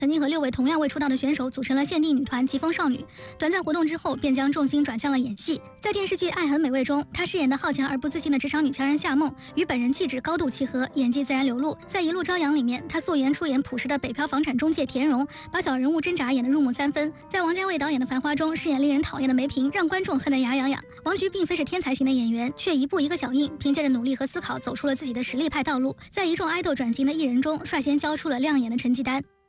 曾经和6位同样未出道的选手组成了限定女团疾风少女。短暂活动之后，便将重心转向了演戏。在电视剧《爱很美味》中，她饰演的好强而不自信的职场女强人夏梦，与本人气质高度契合，演技自然流露。在《一路朝阳》里面，她素颜出演朴实的北漂房产中介田荣，把小人物挣扎演得入木三分。在王家卫导演的《繁花》中饰演令人讨厌的梅萍，让观众恨得牙痒痒。王菊并非是天才型的演员，却一步一个脚印，凭借着努力和思考，走出了自己的实力派道路，在一众爱豆转型的艺人中，率先交出了亮眼的成绩单。